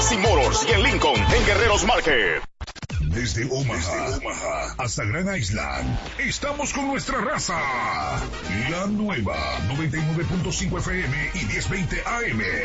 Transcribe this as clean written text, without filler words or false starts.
Massey Motors y en Lincoln, en Guerreros Market. Desde Omaha hasta Gran Island, estamos con nuestra raza. La nueva 99.5 FM y 1020 AM.